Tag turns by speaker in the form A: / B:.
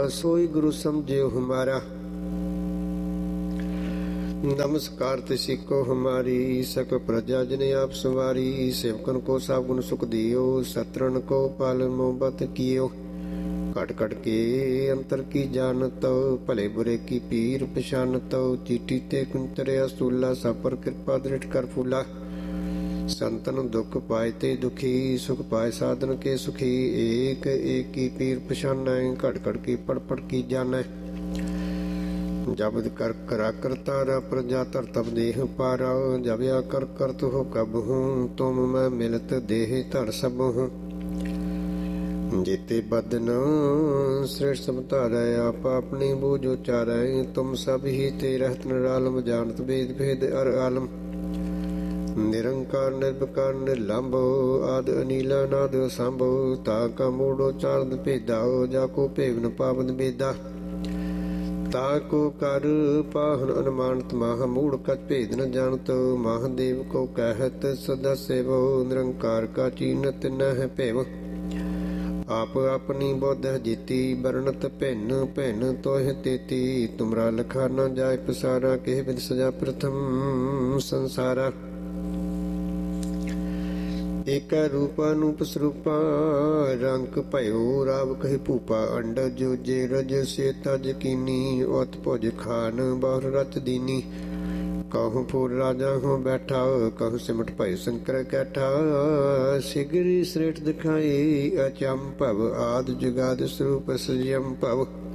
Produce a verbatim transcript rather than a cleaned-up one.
A: सोई गुरु समझियो हमारा। नमस्कार तिसी को हमारी, सक प्रजा जिने आप सवारी। सेवकन को सब गुण सुख दियो, सतरन को पालन मोहब्बत कियो। कट कट के अंतर की जानत, भले बुरे की पीर पछानत। चीटी ते कुंतरे असूला, सब पर कृपा दृढ़ कर फूला। संतन दुख पाए ते दुखी, सुख पाए साधन के सुखी। एक एक की पीर पछानै, घट घट की पड़ पड़ की जानै। जब कर करा करतारा, प्रजा तर तब देह पारा। जब या कर करत हो कब हूँ, तुम मैं मिलत देह धर सब हूँ। जेते बदन श्रेष्ठ समतारै, आप अपनी बूझ उचारै। तुम सब ही ते रहत निरालम, जानत भेद भेद अर आलम। निरंकार निर्विकार निर्लंभ, आद अनीला नाद सांभो। ताका मूढ़ो चारद भेदा, जाको भेव न पावद बेदा। ताको कर पाहन अनुमानत, माह मूढ़ कच भेद न जानत। महादेव को कहत सदा सेवो, निरंकार का चीनत न है भेव। आप अपनी बोध जीती, बरनत भिन्न भिन्न तोह तेती। तुमरा लखा न जाय पसारा, केह विद सजा प्रथम संसारा। एक रूपा अनूप स्वरूपा, रंग भयो राव कहि भूपा। अंडज जे रज से तज कीनी, ओत भुज खान बहुर रच दीनी। कहूँ फूल राजा हो बैठा, कहूँ सिमट भय शंकर कैठा। सिगरी श्रेष्ठ दिखाई अचंभव, आद जुगाद स्वरूप सजम भव।